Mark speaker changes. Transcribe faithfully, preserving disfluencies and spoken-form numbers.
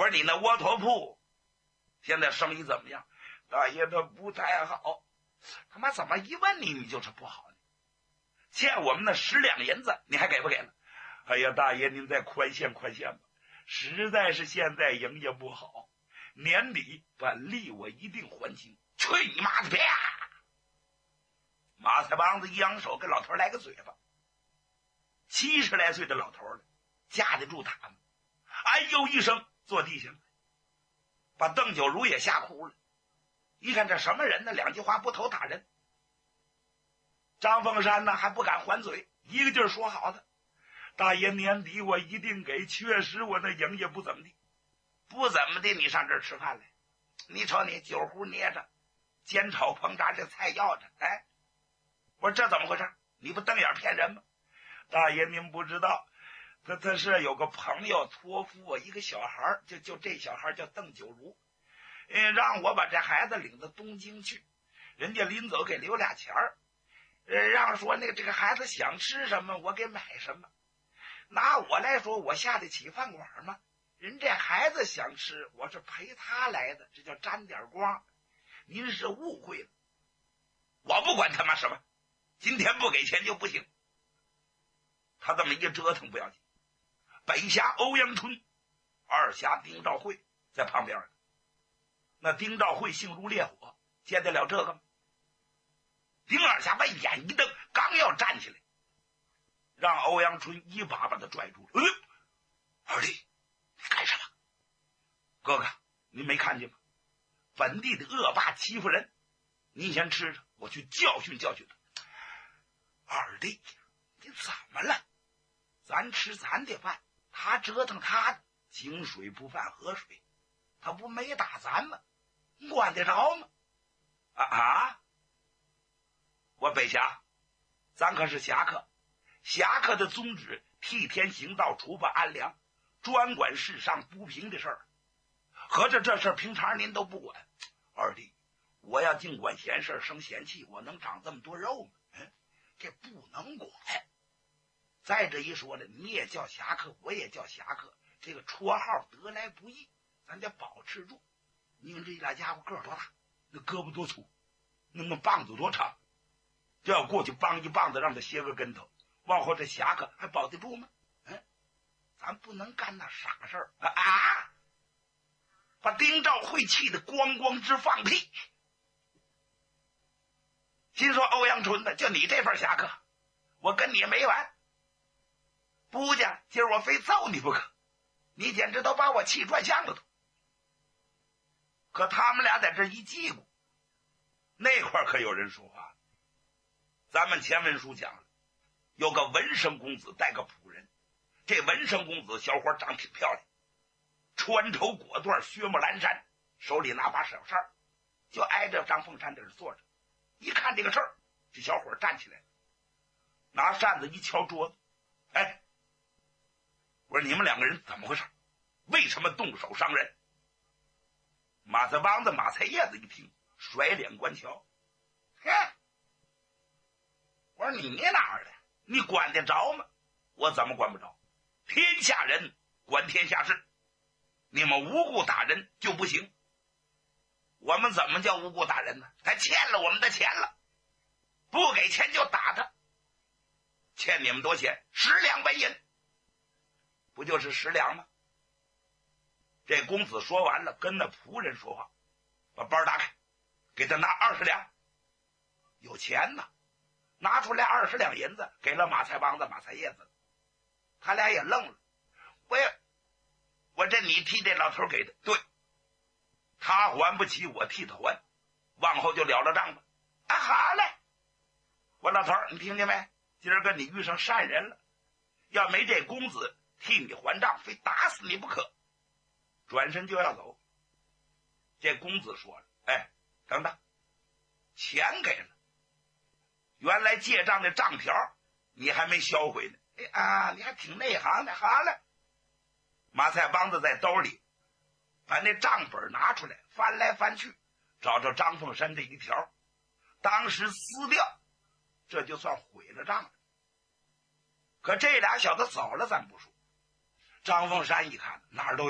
Speaker 1: 我说你那窝头铺现在生意怎么样？大爷他不太好。他妈怎么一问你你就是不好呢？欠我们那十两银子你还给不给了？哎呀，大爷您再宽限宽限吧，实在是现在营业不好，年底本利我一定还清。去你妈的！啪！马菜帮子一扬手给老头来个嘴巴。七十来岁的老头了，架得住他吗？哎呦一声坐地下了，把邓九如也吓哭了。一看这什么人呢？两句话不投打人。张凤山呢还不敢还嘴，一个劲儿说好的，大爷年底我一定给，确实我那营业不怎么地。不怎么地你上这儿吃饭来，你瞅你酒壶捏着，煎炒烹炸这菜要着，哎，我说这怎么回事？你不瞪眼骗人吗？大爷您不知道，他他是有个朋友托付我一个小孩，就就这小孩叫邓九如，呃，让我把这孩子领到东京去，人家临走给留俩钱儿，呃，让说那个这个孩子想吃什么我给买什么。拿我来说，我下得起饭馆吗？人这孩子想吃，我是陪他来的，这叫沾点光。您是误会了，我不管他妈什么，今天不给钱就不行。他这么一折腾不要紧，北辖欧阳春，二辖丁兆会在旁边。那丁兆会性如烈火，接得了这个吗？丁二侠把眼一瞪，刚要站起来，让欧阳春一把把他拽住了。呃，二弟，你干什么？哥哥，您没看见吗？本地的恶霸欺负人，您先吃着，我去教训教训他。二弟，你怎么了？咱吃咱的饭，他折腾他的，井水不犯河水，他不没打咱吗？你管得着吗？啊啊！我北侠，咱可是侠客，侠客的宗旨替天行道，除暴安良，专管世上不平的事儿。合着这事儿平常您都不管。二弟，我要净管闲事生闲气，我能长这么多肉吗？嗯，这不能管。再这一说了，你也叫侠客，我也叫侠客，这个绰号得来不易，咱得保持住。你们这俩家伙个儿多大？那胳膊多粗？那么棒子多长？这要过去帮一棒子，让他歇个跟头，往后这侠客还保得住吗？嗯，咱不能干那傻事儿啊！啊！把丁兆会气得咣咣直放屁，心说欧阳春的，就你这份侠客，我跟你没完。不家，今儿我非揍你不可，你简直都把我气转向了都。可他们俩在这一叽咕，那块可有人说话。咱们前文书讲了，有个文生公子带个仆人，这文生公子小伙长挺漂亮，穿绸裹缎，靴木蓝衫，手里拿把小扇，就挨着张凤山在这坐着。一看这个事儿，这小伙站起来了，拿扇子一敲桌子，哎，我说你们两个人怎么回事？为什么动手伤人？马菜帮子马菜叶子一听，甩脸观瞧，嘿，我说你哪儿的？你管得着吗？我怎么管不着？天下人管天下事，你们无故打人就不行。我们怎么叫无故打人呢？他欠了我们的钱了，不给钱就打他。欠你们多钱？十两白银，不就是十两吗？这公子说完了，跟那仆人说话，把包打开，给他拿二十两。有钱呢，拿出来二十两银子，给了马菜帮子马菜叶子。他俩也愣了，我也我这你替这老头给的，对，他还不起，我替他还，往后就了了账吧。啊，好嘞，我老头你听见没？今儿个你遇上善人了，要没这公子替你还账，非打死你不可。转身就要走，这公子说了，哎，等等，钱给了，原来借账的账条你还没销毁呢。哎啊，你还挺内行的。好了，马菜帮子在兜里把那账本拿出来，翻来翻去，找着张凤山这一条，当时撕掉，这就算毁了账了。可这俩小子走了咱不说，张凤山一看哪儿都